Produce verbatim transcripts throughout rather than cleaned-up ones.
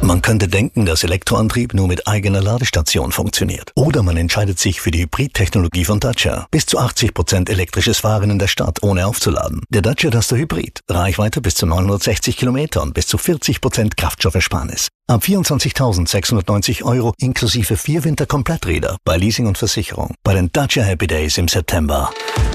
Man könnte denken, dass Elektroantrieb nur mit eigener Ladestation funktioniert. Oder man entscheidet sich für die Hybrid-Technologie von Dacia. Bis zu achtzig Prozent elektrisches Fahren in der Stadt, ohne aufzuladen. Der Dacia Duster Hybrid. Reichweite bis zu neunhundertsechzig Kilometer und bis zu vierzig Prozent Kraftstoffersparnis. Ab vierundzwanzigtausendsechshundertneunzig Euro inklusive vier Winterkompletträder bei Leasing und Versicherung. Bei den Dacia Happy Days im September.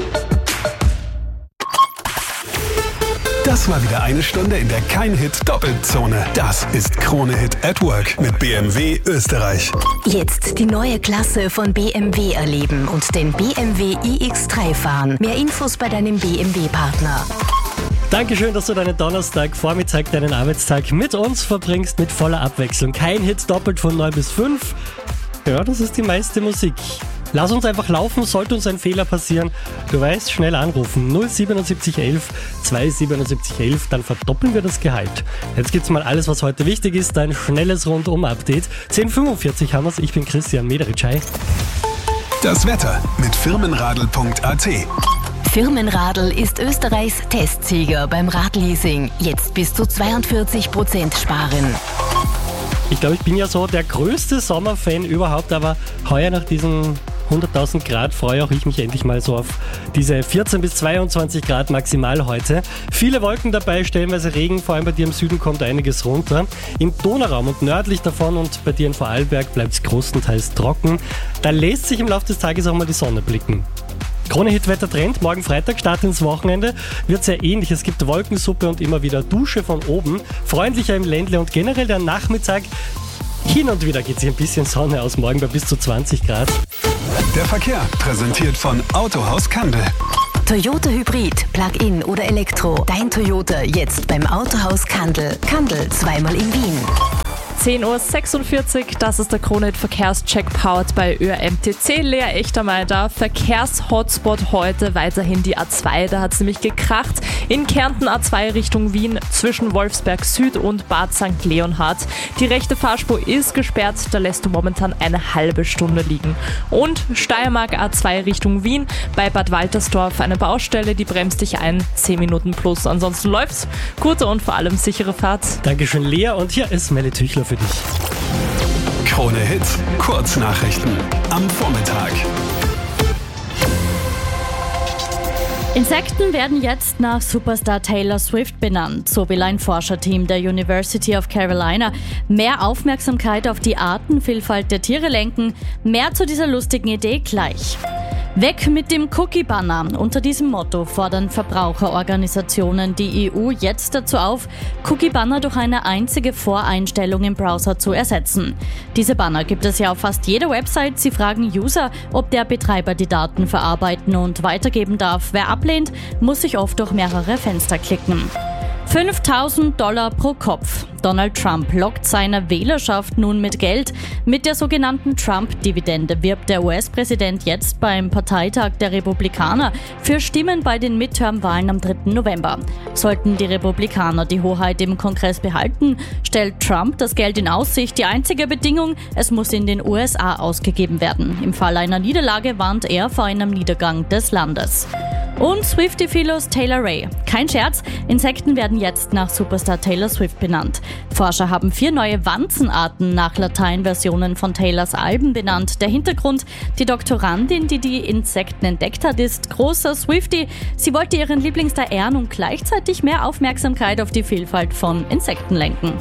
Das war wieder eine Stunde in der Kein-Hit-Doppelzone. Das ist Krone Hit at Work mit B M W Österreich. Jetzt die neue Klasse von B M W erleben und den B M W i X drei fahren. Mehr Infos bei deinem B M W-Partner. Dankeschön, dass du deinen Donnerstag-Vormittag, deinen Arbeitstag mit uns verbringst, mit voller Abwechslung. Kein Hit doppelt von neun bis fünf. Ja, das ist die meiste Musik. Lass uns einfach laufen, sollte uns ein Fehler passieren. Du weißt, schnell anrufen. null siebenundsiebzig elf zweihundertsiebenundsiebzig elf, dann verdoppeln wir das Gehalt. Jetzt gibt's mal alles, was heute wichtig ist, ein schnelles Rundum-Update. zehn Uhr fünfundvierzig haben wir's, ich bin Christian Mederitschei. Das Wetter mit firmenradl punkt a t. Firmenradl ist Österreichs Testsieger beim Radleasing. Jetzt bis zu zweiundvierzig Prozent sparen. Ich glaube, ich bin ja so der größte Sommerfan überhaupt, aber heuer nach diesen hunderttausend Grad freue auch ich mich endlich mal so auf diese vierzehn bis zweiundzwanzig Grad maximal heute. Viele Wolken dabei, stellenweise Regen, vor allem bei dir im Süden kommt einiges runter. Im Donauraum und nördlich davon und bei dir in Vorarlberg bleibt es größtenteils trocken. Da lässt sich im Laufe des Tages auch mal die Sonne blicken. Krone-Hit-Wetter-Trend, morgen Freitag, Start ins Wochenende, wird sehr ähnlich. Es gibt Wolkensuppe und immer wieder Dusche von oben, freundlicher im Ländle und generell der Nachmittag. Hin und wieder geht sich ein bisschen Sonne aus, morgen bei bis zu zwanzig Grad. Der Verkehr präsentiert von Autohaus Kandel. Toyota Hybrid, Plug-in oder Elektro. Dein Toyota jetzt beim Autohaus Kandel. Kandel, zweimal in Wien. zehn Uhr sechsundvierzig, das ist der Krone-Hit Verkehrscheck powered bei Ö R M T C. Lea Echtermeier da. Verkehrshotspot heute weiterhin die A zwei, da hat es nämlich gekracht. In Kärnten A zwei Richtung Wien zwischen Wolfsberg Süd und Bad Sankt Leonhard. Die rechte Fahrspur ist gesperrt, da lässt du momentan eine halbe Stunde liegen. Und Steiermark A zwei Richtung Wien bei Bad Waltersdorf eine Baustelle, die bremst dich ein, zehn Minuten plus. Ansonsten läuft's. Gute und vor allem sichere Fahrt. Dankeschön, Lea, und hier ist Melle Tüchler für dich. Krone Hit, Kurznachrichten am Vormittag. Insekten werden jetzt nach Superstar Taylor Swift benannt. So will ein Forscherteam der University of Carolina mehr Aufmerksamkeit auf die Artenvielfalt der Tiere lenken. Mehr zu dieser lustigen Idee gleich. Weg mit dem Cookie-Banner. Unter diesem Motto fordern Verbraucherorganisationen die E U jetzt dazu auf, Cookie-Banner durch eine einzige Voreinstellung im Browser zu ersetzen. Diese Banner gibt es ja auf fast jeder Website. Sie fragen User, ob der Betreiber die Daten verarbeiten und weitergeben darf. Wer ablehnt, muss sich oft durch mehrere Fenster klicken. fünftausend Dollar pro Kopf. Donald Trump lockt seine Wählerschaft nun mit Geld. Mit der sogenannten Trump-Dividende wirbt der U S-Präsident jetzt beim Parteitag der Republikaner für Stimmen bei den Midterm-Wahlen am dritten November. Sollten die Republikaner die Hoheit im Kongress behalten, stellt Trump das Geld in Aussicht. Die einzige Bedingung, es muss in den U S A ausgegeben werden. Im Fall einer Niederlage warnt er vor einem Niedergang des Landes. Und Swiftie-Philos Taylor Ray. Kein Scherz, Insekten werden jetzt nach Superstar Taylor Swift benannt. Forscher haben vier neue Wanzenarten nach Lateinversionen von Taylors Alben benannt. Der Hintergrund: die Doktorandin, die die Insekten entdeckt hat, ist großer Swiftie. Sie wollte ihren Lieblingsstar ehren und gleichzeitig mehr Aufmerksamkeit auf die Vielfalt von Insekten lenken.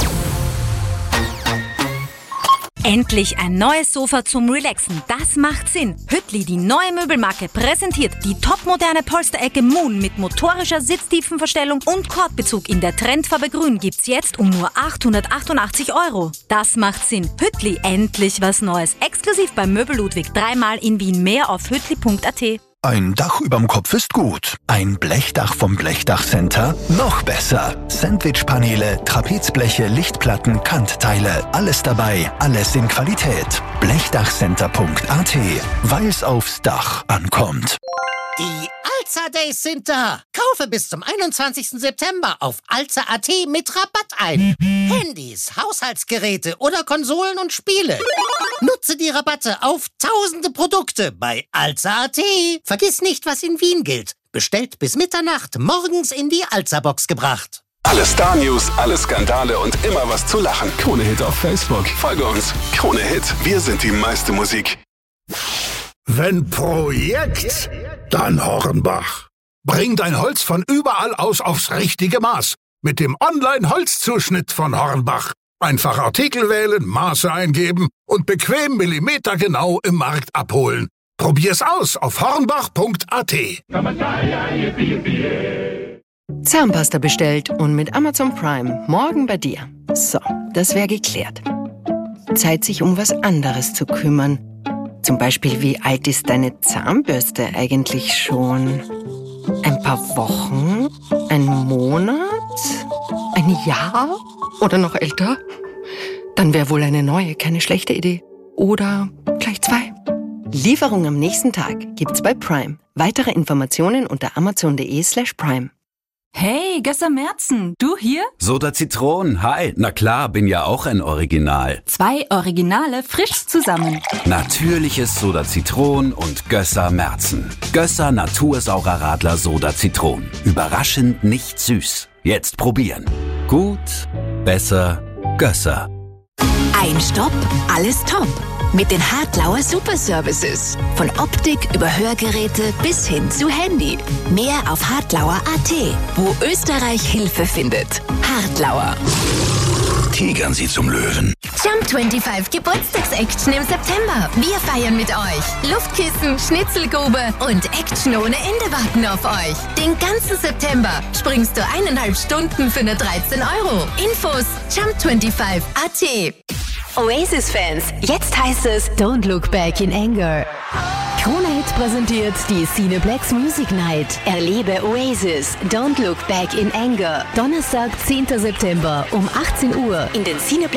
Endlich ein neues Sofa zum Relaxen. Das macht Sinn. Hüttli, die neue Möbelmarke, präsentiert die topmoderne Polsterecke Moon mit motorischer Sitztiefenverstellung und Kordbezug in der Trendfarbe Grün gibt's jetzt um nur achthundertachtundachtzig Euro. Das macht Sinn. Hüttli, endlich was Neues. Exklusiv beim Möbel Ludwig, dreimal in Wien. Mehr auf hüttli punkt a t. Ein Dach überm Kopf ist gut. Ein Blechdach vom Blechdachcenter? Noch besser. Sandwichpaneele, Trapezbleche, Lichtplatten, Kantteile. Alles dabei, alles in Qualität. blechdachcenter punkt a t, weil's aufs Dach ankommt. Die Alza Days sind da. Kaufe bis zum einundzwanzigsten September auf alza punkt a t mit Rabatt ein. Handys, Haushaltsgeräte oder Konsolen und Spiele. Nutze die Rabatte auf tausende Produkte bei alza punkt a t. Vergiss nicht, was in Wien gilt. Bestellt bis Mitternacht, morgens in die Alza-Box gebracht. Alle Star-News, alle Skandale und immer was zu lachen. Krone Hit auf Facebook. Folge uns. Krone Hit, wir sind die meiste Musik. Wenn Projekt, dann Hornbach. Bring dein Holz von überall aus aufs richtige Maß. Mit dem Online-Holzzuschnitt von Hornbach. Einfach Artikel wählen, Maße eingeben und bequem millimetergenau im Markt abholen. Probier's aus auf hornbach punkt a t. Zahnpasta bestellt und mit Amazon Prime morgen bei dir. So, das wäre geklärt. Zeit, sich um was anderes zu kümmern. Zum Beispiel, wie alt ist deine Zahnbürste eigentlich schon? Ein paar Wochen? Ein Monat? Ein Jahr? Oder noch älter? Dann wäre wohl eine neue keine schlechte Idee. Oder gleich zwei. Lieferung am nächsten Tag gibt's bei Prime. Weitere Informationen unter amazon.de slash prime. Hey, Gösser Merzen, du hier? Soda Zitron, hi. Na klar, bin ja auch ein Original. Zwei Originale frisch zusammen. Natürliches Soda Zitron und Gösser Merzen. Gösser Natursaurer Radler Soda Zitron. Überraschend nicht süß. Jetzt probieren. Gut, besser, Gösser. Ein Stopp, alles top. Mit den Hartlauer Super Services. Von Optik über Hörgeräte bis hin zu Handy. Mehr auf hartlauer punkt a t, wo Österreich Hilfe findet. Hartlauer. Tigern Sie zum Löwen. Jump fünfundzwanzig Geburtstagsaction im September. Wir feiern mit euch. Luftkissen, Schnitzelgrube und Action ohne Ende warten auf euch. Den ganzen September springst du eineinhalb Stunden für nur dreizehn Euro. Infos jump fünfundzwanzig punkt a t. Oasis-Fans, jetzt heißt es Don't Look Back in Anger. Krone Hit präsentiert die Cineplex Music Night. Erlebe Oasis, Don't Look Back in Anger. Donnerstag, zehnten September um achtzehn Uhr in den Cineplex